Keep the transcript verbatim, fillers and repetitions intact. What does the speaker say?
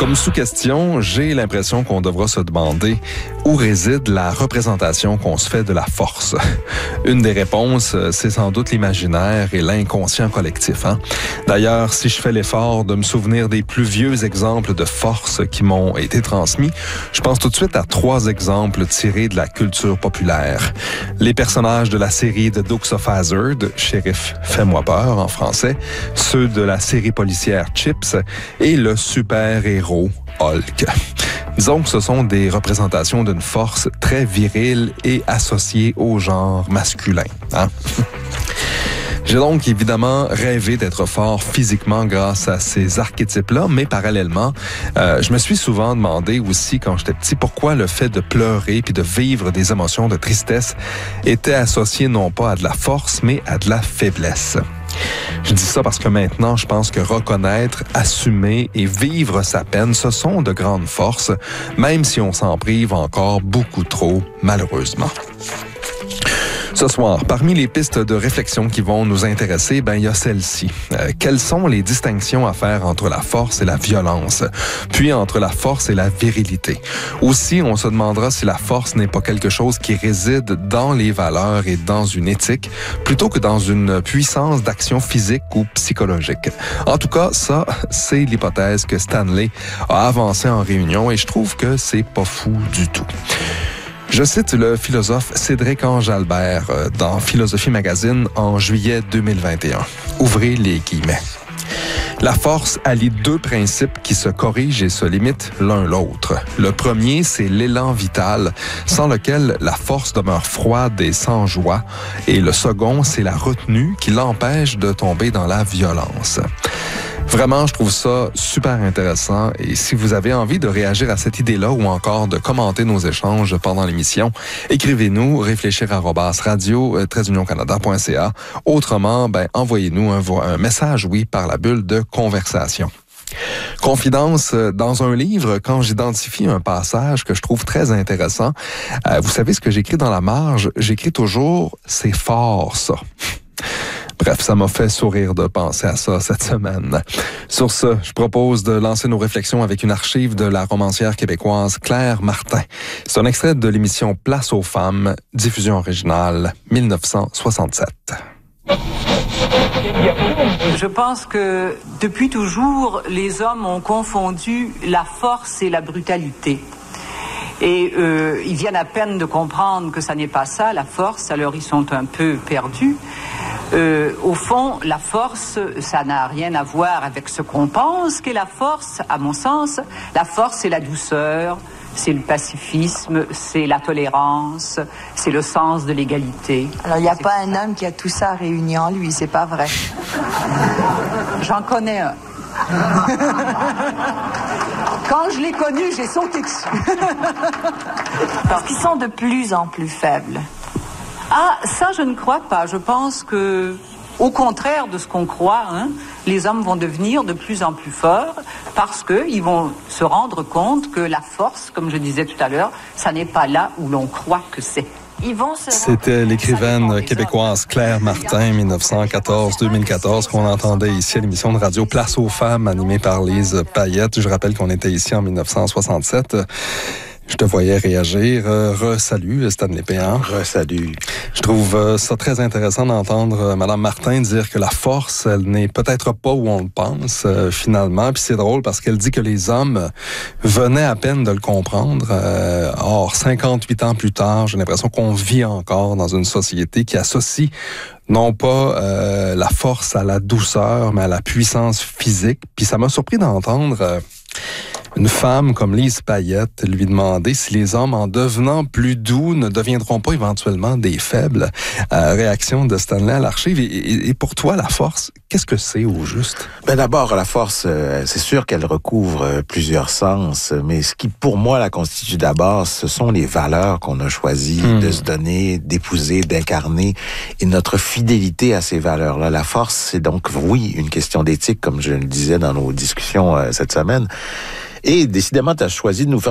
Comme sous-question, j'ai l'impression qu'on devra se demander où réside la représentation qu'on se fait de la force. Une des réponses, c'est sans doute l'imaginaire et l'inconscient collectif. Hein? D'ailleurs, si je fais l'effort de me souvenir des plus vieux exemples de force qui m'ont été transmis, je pense tout de suite à trois exemples tirés de la culture populaire. Les personnages de la série The Dukes of Hazzard, Shérif Fais-moi peur en français, ceux de la série policière Chips et le super-héros Hulk. Disons que ce sont des représentations d'une force très virile et associée au genre masculin. Hein? J'ai donc évidemment rêvé d'être fort physiquement grâce à ces archétypes-là, mais parallèlement, euh, je me suis souvent demandé aussi quand j'étais petit pourquoi le fait de pleurer puis de vivre des émotions de tristesse était associé non pas à de la force, mais à de la faiblesse. Je dis ça parce que maintenant, je pense que reconnaître, assumer et vivre sa peine, ce sont de grandes forces, même si on s'en prive encore beaucoup trop, malheureusement. Ce soir, parmi les pistes de réflexion qui vont nous intéresser, ben il y a celle-ci. Euh, quelles sont les distinctions à faire entre la force et la violence, puis entre la force et la virilité? Aussi, on se demandera si la force n'est pas quelque chose qui réside dans les valeurs et dans une éthique, plutôt que dans une puissance d'action physique ou psychologique. En tout cas, ça, c'est l'hypothèse que Stanley a avancée en réunion et je trouve que c'est pas fou du tout. Je cite le philosophe Cédric Ange-Albert dans Philosophie Magazine en juillet deux mille vingt et un. Ouvrez les guillemets. La force allie deux principes qui se corrigent et se limitent l'un l'autre. Le premier, c'est l'élan vital, sans lequel la force demeure froide et sans joie. Et le second, c'est la retenue qui l'empêche de tomber dans la violence. Vraiment, je trouve ça super intéressant et si vous avez envie de réagir à cette idée-là ou encore de commenter nos échanges pendant l'émission, écrivez-nous réfléchir arobase radio tiret union canada point c a. Autrement, ben envoyez-nous un, un message, oui, par la bulle de conversation. Confidence, dans un livre, quand j'identifie un passage que je trouve très intéressant, euh, vous savez ce que j'écris dans la marge? J'écris toujours « c'est fort ça ». Bref, ça m'a fait sourire de penser à ça cette semaine. Sur ce, je propose de lancer nos réflexions avec une archive de la romancière québécoise Claire Martin. C'est un extrait de l'émission Place aux femmes, diffusion originale mille neuf cent soixante-sept. Je pense que depuis toujours, les hommes ont confondu la force et la brutalité. Et euh, ils viennent à peine de comprendre que ça n'est pas ça, la force, alors ils sont un peu perdus. Euh, au fond, la force, ça n'a rien à voir avec ce qu'on pense qu'est la force, à mon sens. La force, c'est la douceur, c'est le pacifisme, c'est la tolérance, c'est le sens de l'égalité. Alors, il n'y a pas un homme qui a tout ça réuni en lui, c'est pas vrai. J'en connais un. Quand je l'ai connu, j'ai sauté dessus. Parce qu'ils sont de plus en plus faibles. Ah, ça, je ne crois pas. Je pense que, au contraire de ce qu'on croit, hein, les hommes vont devenir de plus en plus forts parce qu'ils vont se rendre compte que la force, comme je disais tout à l'heure, ça n'est pas là où l'on croit que c'est. C'était l'écrivaine québécoise Claire Martin, dix-neuf cent quatorze à deux mille quatorze, qu'on entendait ici à l'émission de radio Place aux femmes, animée par Lise Payette. Je rappelle qu'on était ici en dix-neuf cent soixante-sept. Je te voyais réagir. Euh, Re-salut, Stanley Péan. Re-salut. Je trouve euh, ça très intéressant d'entendre euh, Mme Martin dire que la force, elle n'est peut-être pas où on le pense, euh, finalement. Puis c'est drôle parce qu'elle dit que les hommes venaient à peine de le comprendre. Euh, or, cinquante-huit ans plus tard, j'ai l'impression qu'on vit encore dans une société qui associe non pas euh, la force à la douceur, mais à la puissance physique. Puis ça m'a surpris d'entendre... Euh, une femme comme Lise Payette lui demander si les hommes, en devenant plus doux, ne deviendront pas éventuellement des faibles. Euh, réaction de Stanley à l'archive. Et, et, et pour toi, la force, qu'est-ce que c'est au juste? Ben d'abord, la force, euh, c'est sûr qu'elle recouvre euh, plusieurs sens, mais ce qui, pour moi, la constitue d'abord, ce sont les valeurs qu'on a choisi mmh. de se donner, d'épouser, d'incarner, et notre fidélité à ces valeurs-là. La force, c'est donc, oui, une question d'éthique, comme je le disais dans nos discussions euh, cette semaine. Et décidément, tu as choisi de nous faire